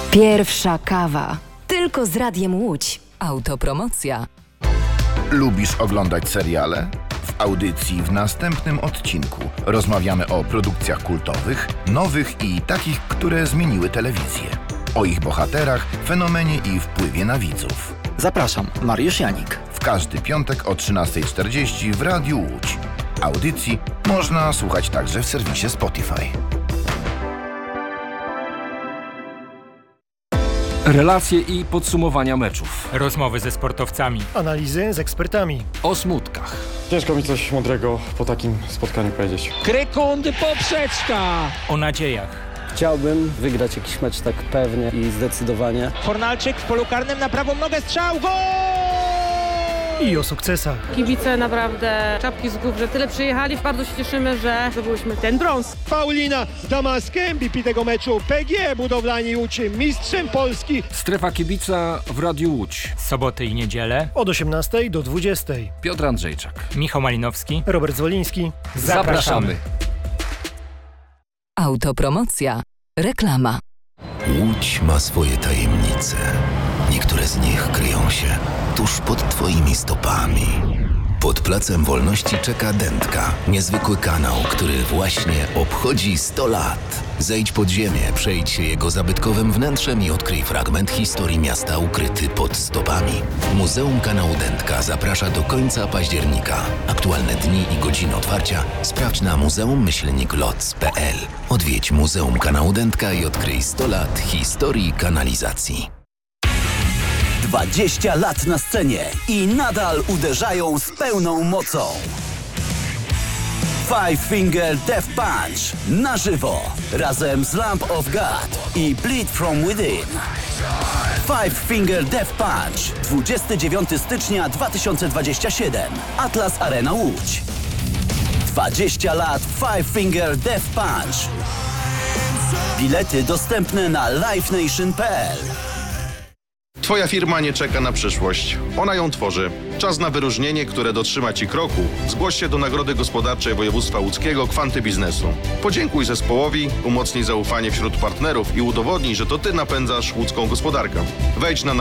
Pierwsza kawa. Tylko z Radiem Łódź. Autopromocja. Lubisz oglądać seriale? W audycji w następnym odcinku rozmawiamy o produkcjach kultowych, nowych i takich, które zmieniły telewizję. O ich bohaterach, fenomenie i wpływie na widzów. Zapraszam, Mariusz Janik. W każdy piątek o 13:40 w Radiu Łódź. Audycji można słuchać także w serwisie Spotify. Relacje i podsumowania meczów. Rozmowy ze sportowcami. Analizy z ekspertami. O smutkach. Ciężko mi coś mądrego po takim spotkaniu powiedzieć. Krykundy poprzeczka! O nadziejach. Chciałbym wygrać jakiś mecz tak pewnie i zdecydowanie. Fornalczyk w polu karnym na prawą nogę, strzał, gol! I o sukcesach. Kibice naprawdę czapki z głów, że tyle przyjechali. Bardzo się cieszymy, że zdobyłyśmy ten brąz. Paulina Damaskę, MVP tego meczu. PGE Budowlani Łódź, mistrzem Polski. Strefa kibica w Radiu Łódź. Soboty i niedzielę. Od 18 do 20. Piotr Andrzejczak. Michał Malinowski. Robert Zwoliński. Zapraszamy. Autopromocja. Reklama. Łódź ma swoje tajemnice. Niektóre z nich kryją się tuż pod twoimi stopami. Pod Placem Wolności czeka Dętka, niezwykły kanał, który właśnie obchodzi 100 lat. Zejdź pod ziemię, przejdź się jego zabytkowym wnętrzem i odkryj fragment historii miasta ukryty pod stopami. Muzeum Kanału Dętka zaprasza do końca października. Aktualne dni i godziny otwarcia sprawdź na muzeum-loc.pl. Odwiedź Muzeum Kanału Dętka i odkryj 100 lat historii kanalizacji. 20 lat na scenie i nadal uderzają z pełną mocą. Five Finger Death Punch na żywo razem z Lamb of God i Bleed From Within. Five Finger Death Punch 29 stycznia 2027 Atlas Arena Łódź. 20 lat Five Finger Death Punch. Bilety dostępne na livenation.pl. Twoja firma nie czeka na przyszłość. Ona ją tworzy. Czas na wyróżnienie, które dotrzyma Ci kroku. Zgłoś się do Nagrody Gospodarczej Województwa Łódzkiego Kwanty Biznesu. Podziękuj zespołowi, umocnij zaufanie wśród partnerów i udowodnij, że to Ty napędzasz łódzką gospodarkę. Wejdź na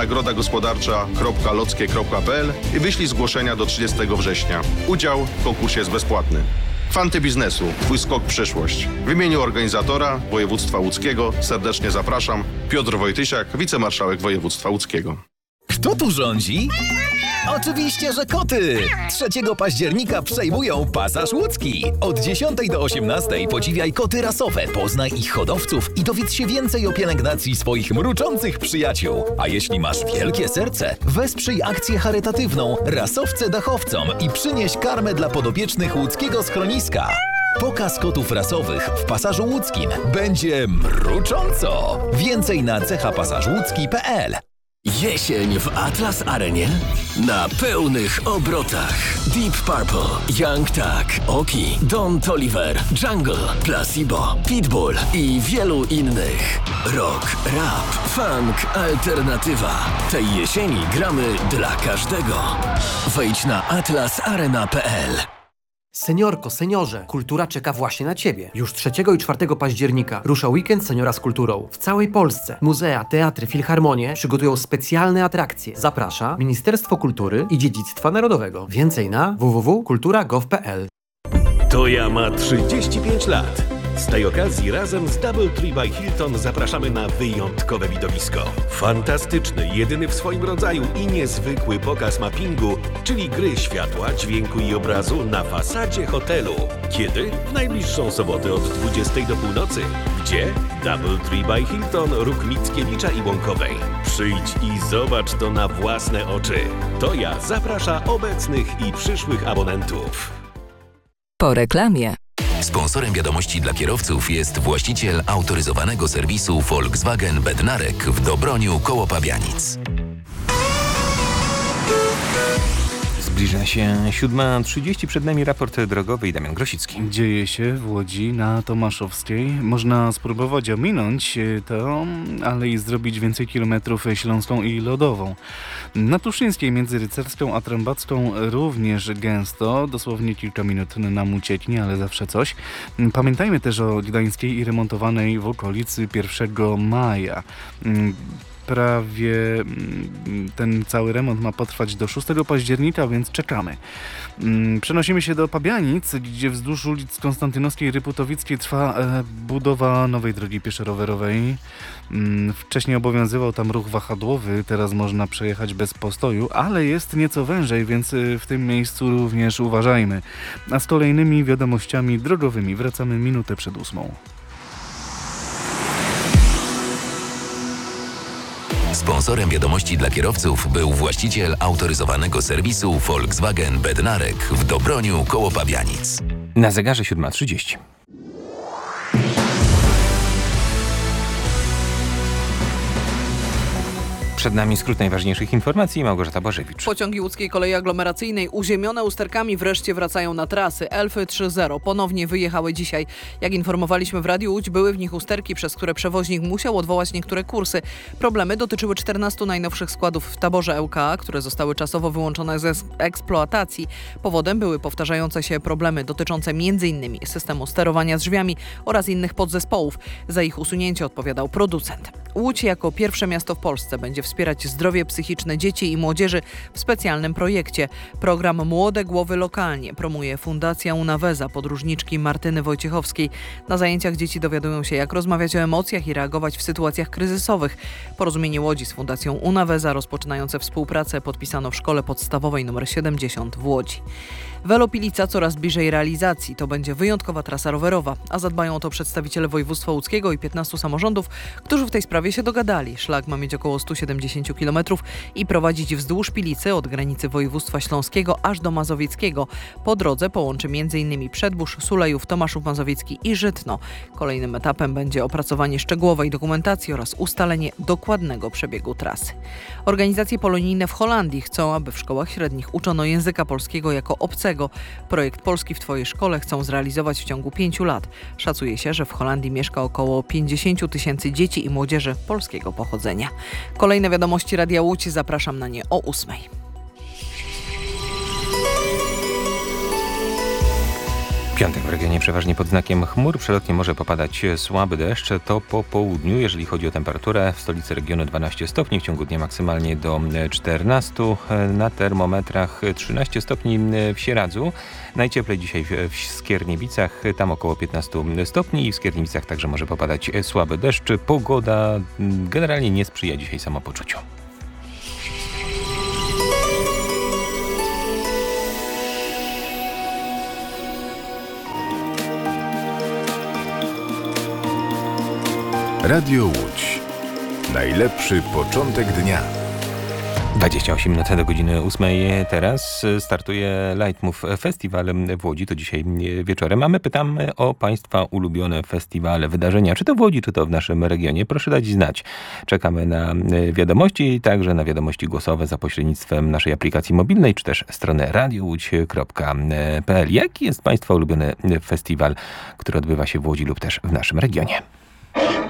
nagrodagospodarcza.lockie.pl i wyślij zgłoszenia do 30 września. Udział w konkursie jest bezpłatny. Kwanty Biznesu. Twój skok w przyszłość. W imieniu organizatora Województwa Łódzkiego serdecznie zapraszam. Piotr Wojtysiak, wicemarszałek Województwa Łódzkiego. Kto tu rządzi? Oczywiście, że koty! 3 października przejmują Pasaż Łódzki. Od 10 do 18 podziwiaj koty rasowe, poznaj ich hodowców i dowiedz się więcej o pielęgnacji swoich mruczących przyjaciół. A jeśli masz wielkie serce, wesprzyj akcję charytatywną Rasowce Dachowcom i przynieś karmę dla podopiecznych łódzkiego schroniska. Pokaz kotów rasowych w Pasażu Łódzkim będzie mrucząco. Więcej na cechapasażłódzki.pl. Jesień w Atlas Arenie na pełnych obrotach. Deep Purple, Young Thug, Oki, Don Toliver, Jungle, Placebo, Pitbull i wielu innych. Rock, rap, funk, alternatywa. Tej jesieni gramy dla każdego. Wejdź na atlasarena.pl. Seniorko, seniorze, kultura czeka właśnie na Ciebie. Już 3 i 4 października rusza weekend Seniora z kulturą. W całej Polsce muzea, teatry, filharmonie przygotują specjalne atrakcje. Zaprasza Ministerstwo Kultury i Dziedzictwa Narodowego. Więcej na www.kultura.gov.pl. Toja ma 35 lat. Z tej okazji razem z DoubleTree by Hilton zapraszamy na wyjątkowe widowisko. Fantastyczny, jedyny w swoim rodzaju i niezwykły pokaz mappingu, czyli gry światła, dźwięku i obrazu na fasadzie hotelu. Kiedy? W najbliższą sobotę od 20 do północy. Gdzie? DoubleTree by Hilton, Róg Mickiewicza i Łąkowej. Przyjdź i zobacz to na własne oczy. Toja zaprasza obecnych i przyszłych abonentów. Po reklamie. Sponsorem wiadomości dla kierowców jest właściciel autoryzowanego serwisu Volkswagen Bednarek w Dobroniu koło Pabianic. Zbliża się 7:30, przed nami raport drogowy i Damian Grosicki. Dzieje się w Łodzi na Tomaszowskiej. Można spróbować ominąć to, ale i zrobić więcej kilometrów Śląską i Lodową. Na Tuszyńskiej między Rycerską a Trębacką również gęsto, dosłownie kilka minut nam ucieknie, ale zawsze coś. Pamiętajmy też o Gdańskiej i remontowanej w okolicy 1 maja. Prawie ten cały remont ma potrwać do 6 października, więc czekamy. Przenosimy się do Pabianic, gdzie wzdłuż ulic Konstantynowskiej i Ryputowickiej trwa budowa nowej drogi pieszo-rowerowej. Wcześniej obowiązywał tam ruch wahadłowy, teraz można przejechać bez postoju, ale jest nieco wężej, więc w tym miejscu również uważajmy. A z kolejnymi wiadomościami drogowymi wracamy minutę przed 8. Sponsorem wiadomości dla kierowców był właściciel autoryzowanego serwisu Volkswagen Bednarek w Dobroniu koło Pabianic. Na zegarze 7:30. Przed nami skrót najważniejszych informacji. Małgorzata Bożewicz. Pociągi łódzkiej kolei aglomeracyjnej uziemione usterkami wreszcie wracają na trasy. Elfy 3.0 ponownie wyjechały dzisiaj. Jak informowaliśmy w Radiu Łódź, były w nich usterki, przez które przewoźnik musiał odwołać niektóre kursy. Problemy dotyczyły 14 najnowszych składów w taborze ŁKA, które zostały czasowo wyłączone z eksploatacji. Powodem były powtarzające się problemy dotyczące m.in. systemu sterowania drzwiami oraz innych podzespołów. Za ich usunięcie odpowiadał producent. Łódź jako pierwsze miasto w Polsce będzie wspierać zdrowie psychiczne dzieci i młodzieży w specjalnym projekcie. Program Młode Głowy Lokalnie promuje Fundacja Unaweza podróżniczki Martyny Wojciechowskiej. Na zajęciach dzieci dowiadują się, jak rozmawiać o emocjach i reagować w sytuacjach kryzysowych. Porozumienie Łodzi z Fundacją Unaweza rozpoczynające współpracę podpisano w Szkole Podstawowej nr 70 w Łodzi. Welopilica coraz bliżej realizacji. To będzie wyjątkowa trasa rowerowa, a zadbają o to przedstawiciele województwa łódzkiego i 15 samorządów, którzy w tej sprawie się dogadali. Szlak ma mieć około 170 km i prowadzić wzdłuż Pilicy od granicy województwa śląskiego aż do mazowieckiego. Po drodze połączy m.in. Przedbórz, Sulejów, Tomaszów Mazowiecki i Żytno. Kolejnym etapem będzie opracowanie szczegółowej dokumentacji oraz ustalenie dokładnego przebiegu trasy. Organizacje polonijne w Holandii chcą, aby w szkołach średnich uczono języka polskiego jako obcego. Projekt Polski w Twojej szkole chcą zrealizować w ciągu 5 lat. Szacuje się, że w Holandii mieszka około 50 000 dzieci i młodzieży polskiego pochodzenia. Kolejne wiadomości Radia Łódź, zapraszam na nie o 8. Piątek w regionie przeważnie pod znakiem chmur. Przelotnie może popadać słaby deszcz. To po południu, jeżeli chodzi o temperaturę. W stolicy regionu 12 stopni, w ciągu dnia maksymalnie do 14. Na termometrach 13 stopni w Sieradzu. Najcieplej dzisiaj w Skierniewicach, tam około 15 stopni i w Skierniewicach także może popadać słaby deszcz. Pogoda generalnie nie sprzyja dzisiaj samopoczuciu. Radio Łódź. Najlepszy początek dnia. 28 minut do godziny 8. Teraz startuje Lightmove Festiwal w Łodzi. To dzisiaj wieczorem. A my pytamy o Państwa ulubione festiwale, wydarzenia. Czy to w Łodzi, czy to w naszym regionie. Proszę dać znać. Czekamy na wiadomości i także na wiadomości głosowe za pośrednictwem naszej aplikacji mobilnej, czy też strony radiowódź.pl. Jaki jest Państwa ulubiony festiwal, który odbywa się w Łodzi lub też w naszym regionie?